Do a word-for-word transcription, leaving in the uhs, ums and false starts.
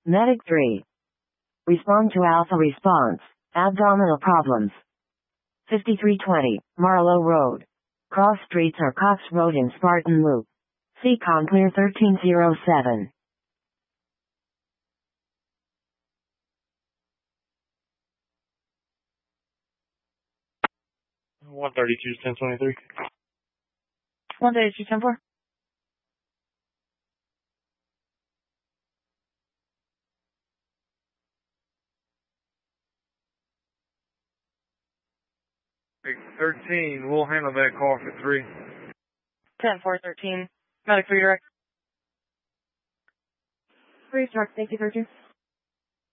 Medic three. Respond to Alpha response. Abdominal problems. fifty-three twenty, Marlow Road. Cross streets are Cox Road and Spartan Loop. C C O M clear thirteen oh seven. one thirty-two, ten twenty-three. one thirty-two, ten four. thirteen, we'll handle that call for three. ten four thirteen. Medic three direct. Three truck, thank you, thirteen.